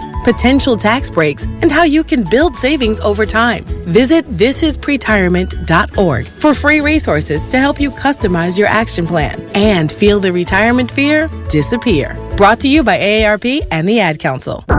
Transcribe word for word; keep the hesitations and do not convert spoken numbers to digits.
benefits, potential tax breaks, and how you can build savings over time. Visit this is pretirement dot org for free resources to help you customize your action plan and feel the retirement fear disappear. Brought to you by A A R P and the Ad Council.